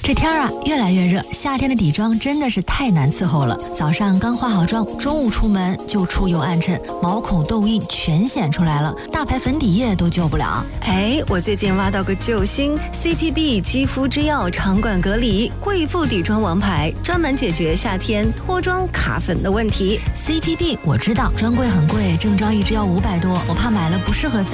这天啊越来越热，夏天的底妆真的是太难伺候了。早上刚化好妆，中午出门就出油暗沉，毛孔痘印全显出来了，大牌粉底液都救不了。 哎，我最近挖到个救星 CPB 肌肤之钥长管隔离贵妇底妆王牌，专门解决夏天脱妆卡粉的问题。 CPB 我知道，专柜很贵，正装一支要500多，我怕买了不适合自己。